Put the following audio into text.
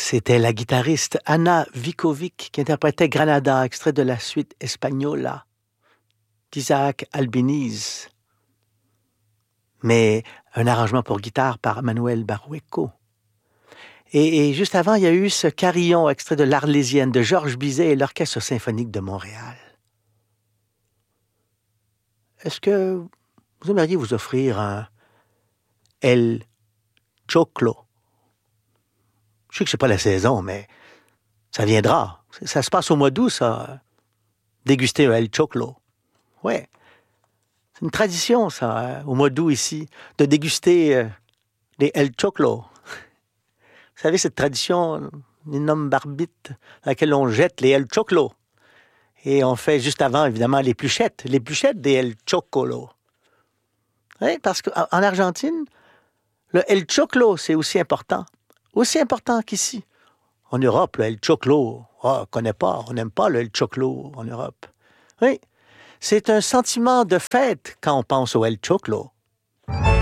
C'était la guitariste Anna Vikovic qui interprétait Granada, extrait de la suite Espagnola d'Isaac Albéniz. Mais un arrangement pour guitare par Manuel Barrueco. Et juste avant, il y a eu ce carillon, extrait de l'Arlésienne de Georges Bizet et l'Orchestre symphonique de Montréal. Est-ce que vous aimeriez vous offrir un El Choclo? Je sais que c'est pas la saison, mais ça viendra. Ça se passe au mois d'août, ça. Déguster un El Choclo. Ouais. C'est une tradition, ça, au mois d'août ici, de déguster des El Choclo. Vous savez, cette tradition, une homme barbite, à laquelle on jette les El Choclo. Et on fait juste avant, évidemment, les pluchettes des El Chocolo. Oui, parce qu'en Argentine, le El Choclo, c'est aussi important qu'ici. En Europe, le El Choclo, on connaît pas, on n'aime pas le El Choclo en Europe. Oui, c'est un sentiment de fête quand on pense au El Choclo.